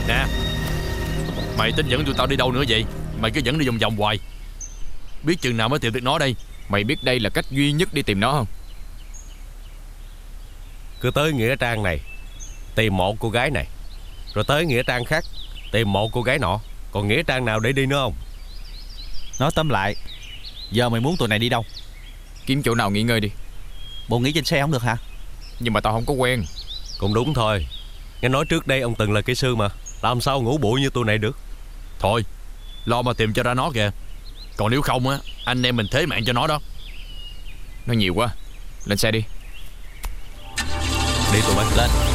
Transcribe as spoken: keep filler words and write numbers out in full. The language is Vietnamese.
Nè, mày tính dẫn tụi tao đi đâu nữa vậy? Mày cứ dẫn đi vòng vòng hoài. Biết chừng nào mới tìm được nó đây? Mày biết đây là cách duy nhất đi tìm nó không? Cứ tới nghĩa trang này tìm một cô gái này, rồi tới nghĩa trang khác tìm một cô gái nọ. Còn nghĩa trang nào để đi nữa không? Nói tóm lại, giờ mày muốn tụi này đi đâu? Kiếm chỗ nào nghỉ ngơi đi. Bộ nghỉ trên xe không được hả? Nhưng mà tao không có quen. Cũng đúng thôi. Nghe nói trước đây ông từng là kỹ sư mà, làm sao ngủ bụi như tụi này được. Thôi, lo mà tìm cho ra nó kìa. Còn nếu không á, anh em mình thế mạng cho nó đó. Nó nhiều quá. Lên xe đi. Đi tụi bay. Lên.